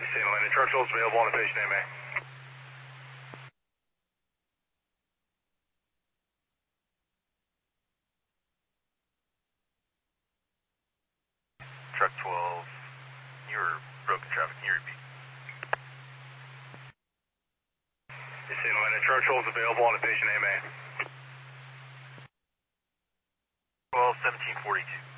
St. Helena Churchill's available on a patient AMA. Truck 12, you're broken traffic, can you repeat? St. Helena Churchill's available on a patient AMA. 12, 1742.